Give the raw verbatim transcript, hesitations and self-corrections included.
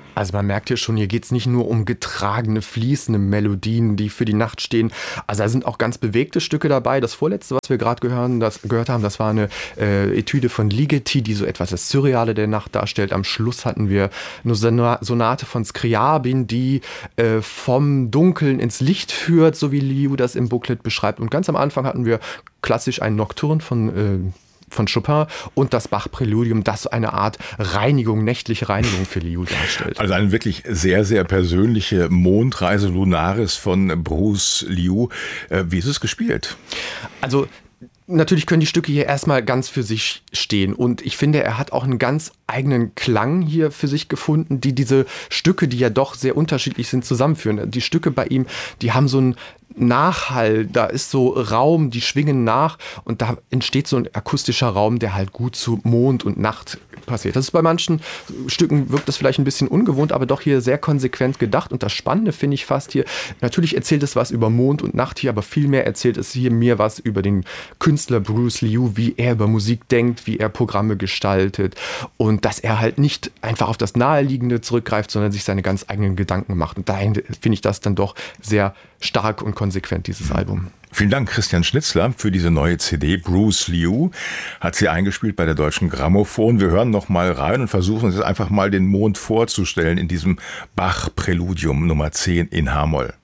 Also man merkt hier schon, hier geht es nicht nur um getragene, fließende Melodien, die für die Nacht stehen. Also da sind auch ganz bewegte Stücke dabei. Das vorletzte, was wir gerade gehört, das, gehört haben, das war eine äh, Etüde von Ligeti, die so etwas das Surreale der Nacht darstellt. Am Schluss hatten wir eine Sonate von Scriabin, die äh, vom Dunkeln ins Licht führt, so wie Liu das im Booklet beschreibt. Und ganz am Anfang hatten wir klassisch einen Nocturne von äh, von Chopin und das Bach-Präludium, das eine Art Reinigung, nächtliche Reinigung für Liu darstellt. Also eine wirklich sehr, sehr persönliche Mondreise Lunaris von Bruce Liu. Wie ist es gespielt? Also natürlich können die Stücke hier erstmal ganz für sich stehen und ich finde, er hat auch einen ganz eigenen Klang hier für sich gefunden, die diese Stücke, die ja doch sehr unterschiedlich sind, zusammenführen. Die Stücke bei ihm, die haben so einen Nachhall, da ist so Raum, die schwingen nach und da entsteht so ein akustischer Raum, der halt gut zu Mond und Nacht passiert. Das ist bei manchen Stücken, wirkt das vielleicht ein bisschen ungewohnt, aber doch hier sehr konsequent gedacht und das Spannende finde ich fast hier, natürlich erzählt es was über Mond und Nacht hier, aber vielmehr erzählt es hier mir was über den Künstler Bruce Liu, wie er über Musik denkt, wie er Programme gestaltet und dass er halt nicht einfach auf das Naheliegende zurückgreift, sondern sich seine ganz eigenen Gedanken macht und dahin finde ich das dann doch sehr stark und konsequent, dieses Album. Vielen Dank, Christian Schnitzler, für diese neue C D. Bruce Liu hat sie eingespielt bei der Deutschen Grammophon. Wir hören noch mal rein und versuchen uns jetzt einfach mal den Mond vorzustellen in diesem Bach-Präludium Nummer zehn in H-Moll.